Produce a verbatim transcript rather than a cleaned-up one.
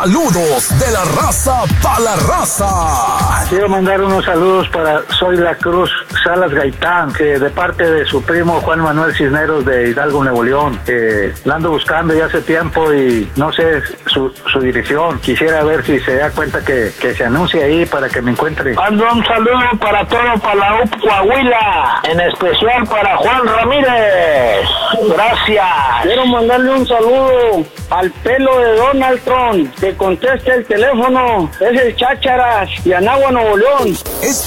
Saludos de la raza pa' la raza. Quiero mandar unos saludos para Soy la Cruz Salas Gaitán, que de parte de su primo Juan Manuel Cisneros de Hidalgo, Nuevo León, que la ando buscando ya hace tiempo y no sé su, su dirección. Quisiera ver si se da cuenta que, que se anuncie ahí para que me encuentre. Mando un saludo para todo, para la U P Coahuila, en especial para Juan Ramírez. Gracias. Quiero mandarle un saludo al pelo de Donald Trump, que conteste el teléfono, es el Chácharas, y Anáhuac, Nuevo León. Es